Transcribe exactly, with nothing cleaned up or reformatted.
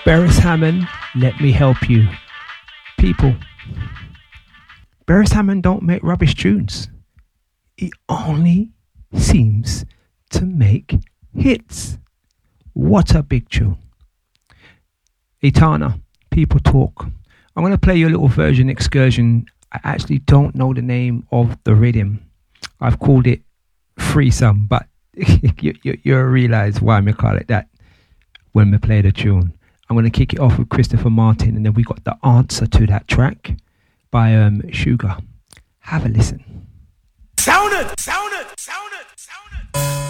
Beres Hammond, Let Me Help You. People, Beres Hammond don't make rubbish tunes. He only seems to make hits. What a big tune. Etana, People Talk. I'm going to play you a little version excursion. I actually don't know the name of the rhythm. I've called it Threesome, but you, you, you'll realise why I call it that when we play the tune. I'm going to kick it off with Christopher Martin, and then we got the answer to that track by um, Sugar. Have a listen. Sound it! Sound it! Sound it! Sound it!